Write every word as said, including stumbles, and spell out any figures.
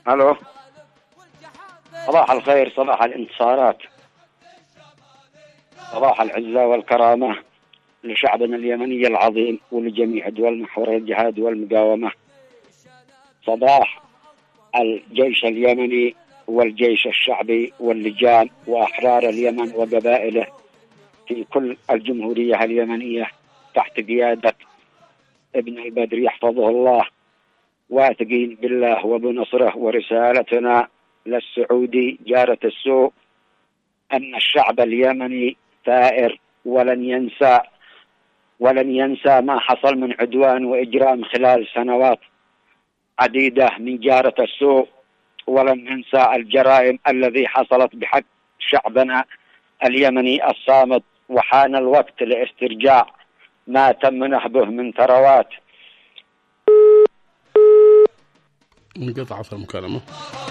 الو، صباح الخير، صباح الانتصارات، صباح العزة والكرامة لشعبنا اليمني العظيم ولجميع دول محور الجهاد والمقاومة. صباح الجيش اليمني والجيش الشعبي واللجان وأحرار اليمن وقبائله في كل الجمهورية اليمنية تحت قيادة ابن البدر يحفظه الله، واثقين بالله وبنصره. ورسالتنا للسعودي جارة السوء أن الشعب اليمني ثائر ولن ينسى ولن ينسى ما حصل من عدوان وإجرام خلال سنوات عديدة من جارة السوء، ولن ننسى الجرائم التي حصلت بحق شعبنا اليمني الصامت. وحان الوقت لاسترجاع ما تم نهبه من ثروات. انقطعت المكالمة.